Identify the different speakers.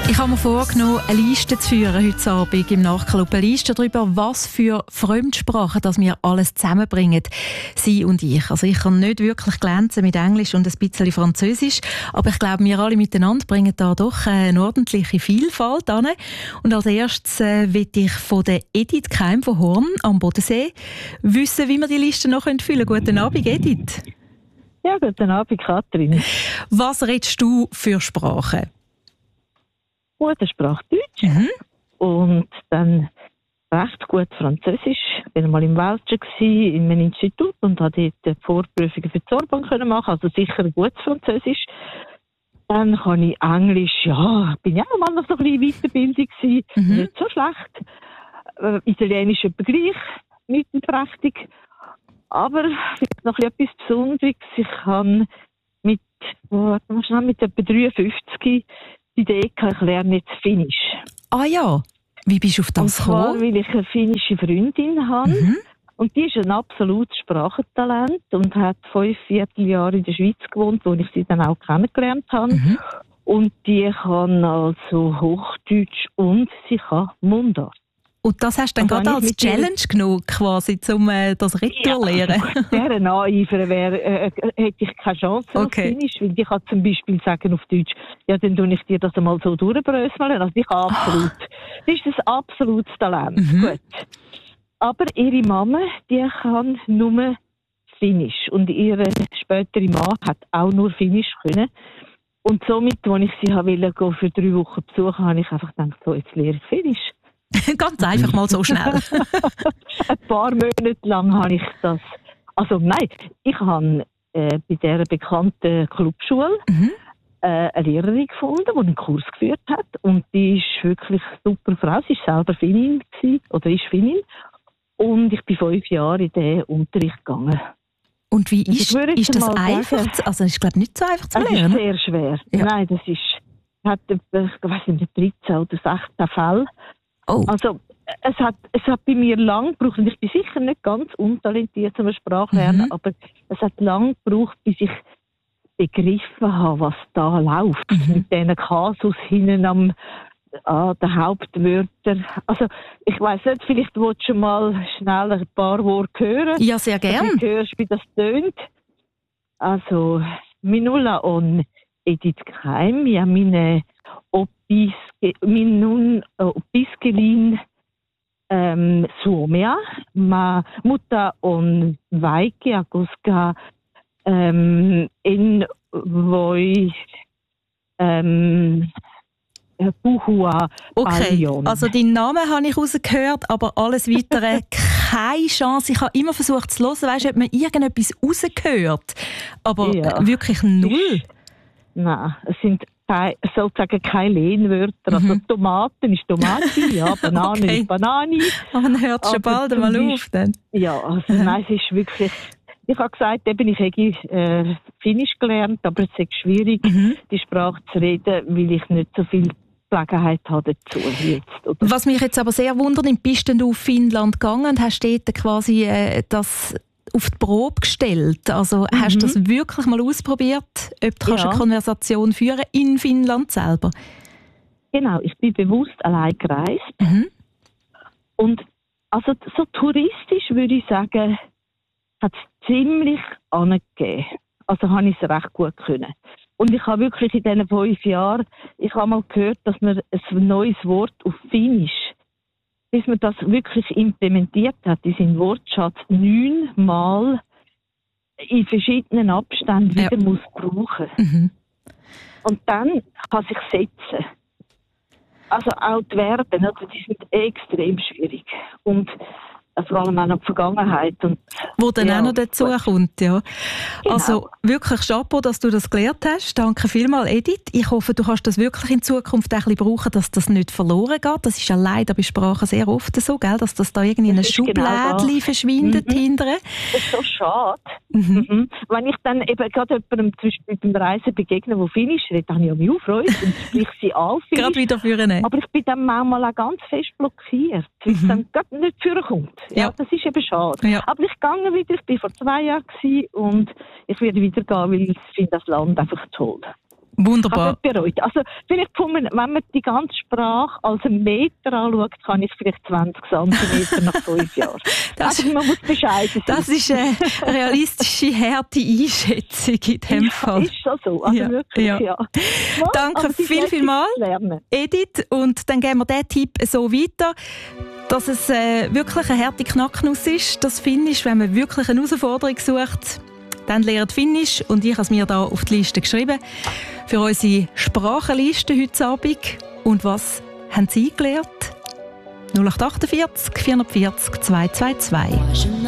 Speaker 1: Ich habe mir vorgenommen, eine Liste zu führen heute Abend im Nachklub. Eine Liste darüber, was für Fremdsprachen das wir alles zusammenbringen, Sie und ich. Also ich kann nicht wirklich glänzen mit Englisch und ein bisschen Französisch, aber ich glaube, wir alle miteinander bringen da doch eine ordentliche Vielfalt an. Und als erstes will ich von der Edith Keim von Horn am Bodensee wissen, wie wir die Liste noch füllen können. Guten Abend, Edith.
Speaker 2: Ja, guten Abend, Katrin.
Speaker 1: Was redest du für Sprachen?
Speaker 2: Muttersprache Deutsch und dann recht gut Französisch. Ich war mal im Welschen in einem Institut und habe dort Vorprüfungen für die Sorbonne machen, also sicher ein gutes Französisch. Dann kann ich Englisch, ja, bin ja auch mal noch so ein bisschen Weiterbildung gewesen, nicht so schlecht. Italienisch etwa gleich, mittelprächtig. Aber vielleicht noch etwas Besonderes. Ich habe mit etwa 53 die Idee, ich lerne jetzt Finnisch.
Speaker 1: Ah ja, wie bist du auf das gekommen?
Speaker 2: Und zwar, weil ich eine finnische Freundin habe. Und die ist ein absolutes Sprachentalent und hat 5 Vierteljahre in der Schweiz gewohnt, wo ich sie dann auch kennengelernt habe. Und die kann also Hochdeutsch und sie kann Mundart.
Speaker 1: Und das hast du dann gerade als Challenge genommen, quasi, um das Retour zu lernen?
Speaker 2: Ja, dieser Naiver hätte ich keine Chance auf Finnisch, weil ich kann zum Beispiel sagen auf Deutsch, ja, dann tue ich dir das einmal so durchbröseln. Also ich kann absolut. Das ist ein absolutes Talent. Gut. Aber ihre Mama, die kann nur Finnisch. Und ihre spätere Mann hat auch nur Finnisch können. Und somit, als ich sie wollte, für 3 Wochen besuchen, habe ich einfach gedacht, so, jetzt lehre ich Finnisch.
Speaker 1: Ganz einfach mal so schnell.
Speaker 2: Ein paar Monate lang habe ich das. Also nein, ich habe bei dieser bekannten Clubschule eine Lehrerin gefunden, die einen Kurs geführt hat. Und die ist wirklich eine super Frau. Sie war selber Finnin oder ist Finnin. Und ich bin 5 Jahre in diesen Unterricht gegangen.
Speaker 1: Und wie ist das einfach? Also es ist, glaube ich, nicht so einfach zu lernen.
Speaker 2: Das ist sehr schwer. Ja. Nein, das ist, hat, ich weiß nicht, 13 oder 16 Fälle. Oh. Also, es hat bei mir lang gebraucht, und ich bin sicher nicht ganz untalentiert zum Sprachlernen, aber es hat lang gebraucht, bis ich begriffen habe, was da läuft. Mit diesen Kasus hinten an den Hauptwörtern. Also, ich weiss nicht, vielleicht willst du mal schnell ein paar Worte hören.
Speaker 1: Ja, sehr gerne.
Speaker 2: Du hörst, wie das tönt. Also, minulla on Edith Keim, ja, meine minun opiskelin Suomea, ma mutta on vaikea, koska en voi puhua paljon.
Speaker 1: Also deinen Namen habe ich rausgehört, aber alles Weitere keine Chance. Ich habe immer versucht zu hören, weißt du, ob man irgendetwas rausgehört, aber wirklich null.
Speaker 2: Nein, es sind sozusagen keine Lehnwörter. Also Tomaten ist Tomati, ja, Banane ist Banane.
Speaker 1: Man hört schon bald einmal auf. Dann.
Speaker 2: Ja, also nein, es ist wirklich... Ich habe gesagt, eben, ich habe Finnisch gelernt, aber es ist schwierig, die Sprache zu reden, weil ich nicht so viel Gelegenheit habe dazu jetzt. Oder?
Speaker 1: Was mich jetzt aber sehr wundert, bist du auf Finnland gegangen und hast dort quasi das auf die Probe gestellt? Also hast du das wirklich mal ausprobiert, ob du eine Konversation führen in Finnland selber?
Speaker 2: Genau, ich bin bewusst allein gereist. Und also so touristisch würde ich sagen, hat es ziemlich angegeben. Also habe ich es recht gut können. Und ich habe wirklich in diesen 5 Jahren, ich habe mal gehört, dass man ein neues Wort auf Finnisch, bis man das wirklich implementiert hat, in seinen Wortschatz 9 Mal in verschiedenen Abständen wieder muss brauchen. Und dann kann sich setzen. Also auch die Verben, also die sind extrem schwierig. Und vor allem auch noch die Vergangenheit. Und,
Speaker 1: wo dann auch noch dazu kommt, ja.
Speaker 2: Genau.
Speaker 1: Also wirklich Chapeau, dass du das gelernt hast. Danke vielmals, Edith. Ich hoffe, du kannst das wirklich in Zukunft ein bisschen brauchen, dass das nicht verloren geht. Das ist ja leider bei Sprachen sehr oft so, gell? Dass das da irgendwie in einem Schublädchen verschwindet hinterher.
Speaker 2: Das ist so schade. Wenn ich dann eben gerade jemandem zum Beispiel beim Reisen begegne, der Finnisch redet, dann habe ich mich auch Freude und sprich sie an.
Speaker 1: Gerade wieder führen.
Speaker 2: Aber ich bin dann manchmal auch ganz fest blockiert, weil es dann gerade nicht vorkommt. Ja, das ist eben schade. Ja. Aber ich gehe wieder, ich war vor 2 Jahren und ich werde wieder gehen, weil ich finde das Land einfach toll.
Speaker 1: Wunderbar.
Speaker 2: Bereut. Also vielleicht, wenn man die ganze Sprache als einen Meter anschaut, kann ich vielleicht 20 cm nach 5 Jahren. Also man muss bescheiden sein.
Speaker 1: Das ist eine realistische, harte Einschätzung in dem Fall.
Speaker 2: Ist das so? Also wirklich, ja.
Speaker 1: Danke vielmals, Edith. Und dann geben wir diesen Tipp so weiter, dass es wirklich eine harte Knacknuss ist. Das Finnisch, wenn man wirklich eine Herausforderung sucht, dann lernt Finnisch. Und ich habe es mir da auf die Liste geschrieben für unsere Sprachenliste heute Abend. Und was haben Sie gelernt? 0848 440 222.